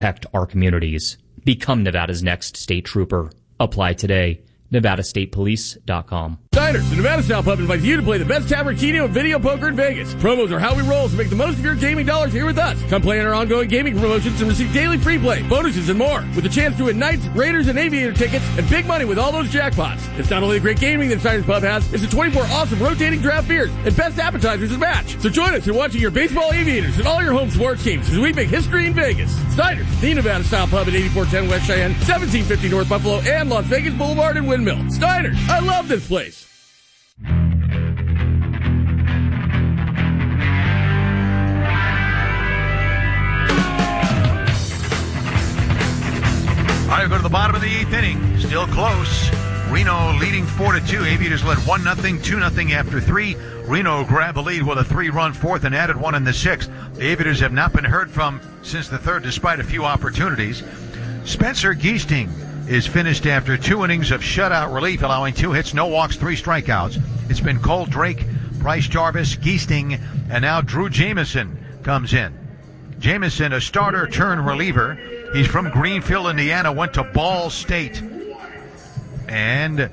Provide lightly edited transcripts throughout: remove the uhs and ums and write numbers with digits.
protect our communities. Become Nevada's next state trooper. Apply today. NevadaStatePolice.com. Diners, the Nevada Style Pub invites you to play the best tavern, keno, and video poker in Vegas. Promos are how we roll, so make the most of your gaming dollars here with us. Come play in our ongoing gaming promotions and receive daily free play, bonuses, and more. With a chance to win Knights, Raiders, and Aviator tickets, and big money with all those jackpots. It's not only the great gaming that Diners Pub has, it's the 24 awesome rotating draft beers and best appetizers to match. So join us in watching your baseball Aviators and all your home sports teams as we make history in Vegas. Diners, the Nevada Style Pub at 8410 West Cheyenne, 1750 North Buffalo, and Las Vegas Boulevard and Windmill. Diners, I love this place. All right, we go to the bottom of the 8th inning. Still close. Reno leading 4-2. Aviators led 1-0, 2-0 after 3. Reno grabbed the lead with a 3-run fourth and added one in the 6th. The Aviators have not been heard from since the 3rd, despite a few opportunities. Spencer Giesting is finished after 2 innings of shutout relief, allowing 2 hits, no walks, 3 strikeouts. It's been Cole Drake, Bryce Jarvis, Giesting, and now Drew Jameson comes in. Jameson, a starter turned reliever. He's from Greenfield, Indiana, went to Ball State. And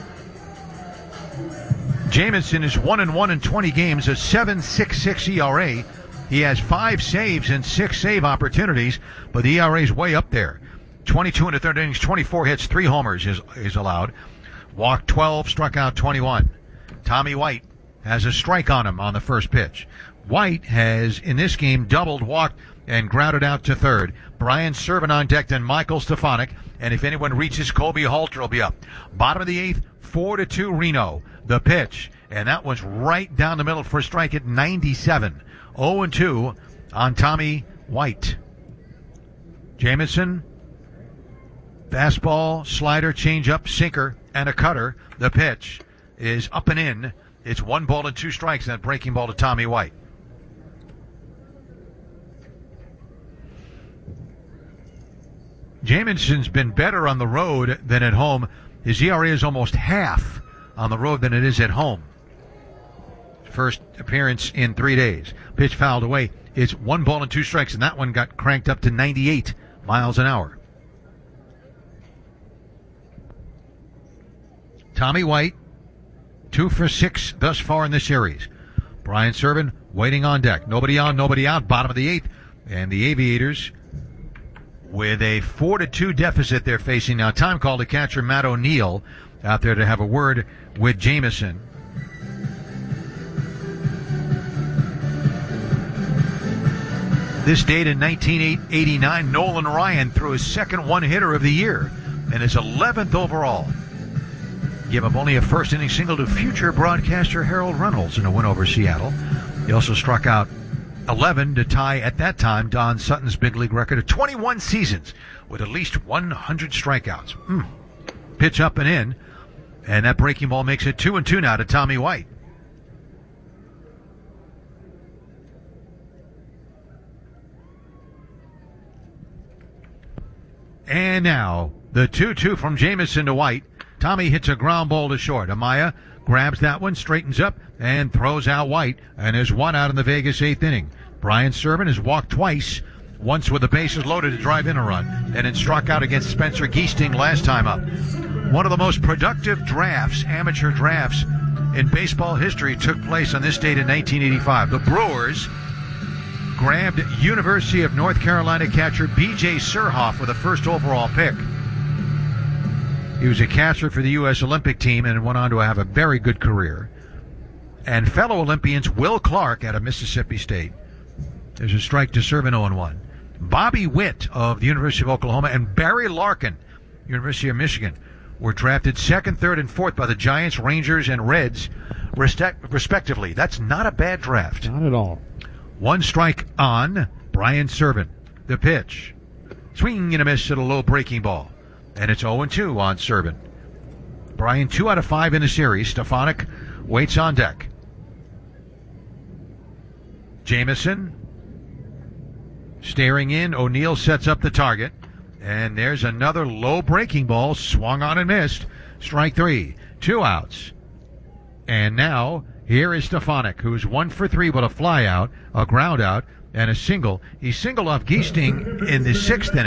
Jameson is 1-1 in 20 games, a 7.66 ERA. He has 5 saves and 6 save opportunities, but the ERA is way up there. 22 in the 3rd innings, 24 hits, 3 homers is allowed. Walked 12, struck out 21. Tommy White has a strike on him on the first pitch. White has, in this game, doubled, walked, and grounded out to 3rd. Brian Serven on deck, then Michael Stefanik. And if anyone reaches, Colby Halter will be up. Bottom of the 8th, 4-2 Reno. The pitch. And that was right down the middle for a strike at 97. 0-2 on Tommy White. Jameson, fastball, slider, changeup, sinker, and a cutter. The pitch is up and in. It's 1-2 strikes, and that breaking ball to Tommy White. Jameson's been better on the road than at home. His ERA is almost half on the road than it is at home. First appearance in 3 days. Pitch fouled away. It's 1-2 strikes, and that one got cranked up to 98 miles an hour. Tommy White, 2 for 6 thus far in the series. Brian Serven waiting on deck. Nobody on, nobody out. Bottom of the 8th. And the Aviators, with a 4-2 deficit they're facing now. Time call to catcher Matt O'Neill out there to have a word with Jameson. This date in 1989, Nolan Ryan threw his second one-hitter of the year and his 11th overall. Give up only a first-inning single to future broadcaster Harold Reynolds in a win over Seattle. He also struck out 11 to tie, at that time, Don Sutton's big league record of 21 seasons with at least 100 strikeouts. Pitch up and in, and that breaking ball makes it 2-2 now to Tommy White. And now, the 2-2 from Jameson to White. Tommy hits a ground ball to short. Amaya grabs that one, straightens up, and throws out White, and there's one out in the Vegas 8th inning. Brian Serven has walked twice, once with the bases loaded to drive in a run, and then struck out against Spencer Giesting last time up. One of the most productive drafts, amateur drafts, in baseball history took place on this date in 1985. The Brewers grabbed University of North Carolina catcher B.J. Surhoff with a first overall pick. He was a catcher for the U.S. Olympic team and went on to have a very good career. And fellow Olympians Will Clark out of Mississippi State. There's a strike to Serven 0-1. Bobby Witt of the University of Oklahoma and Barry Larkin, University of Michigan, were drafted 2nd, 3rd, and 4th by the Giants, Rangers, and Reds, respectively. That's not a bad draft. Not at all. One strike on Brian Serven. The pitch. Swing and a miss at a low breaking ball. And it's 0-2 on Serven. Brian, 2 out of 5 in the series. Stefanik waits on deck. Jameson staring in. O'Neill sets up the target. And there's another low breaking ball. Swung on and missed. Strike 3. 2 outs. And now, here is Stefanik, who's 1 for 3 with a fly out, a ground out, and a single. He singled off Giesting in the 6th inning.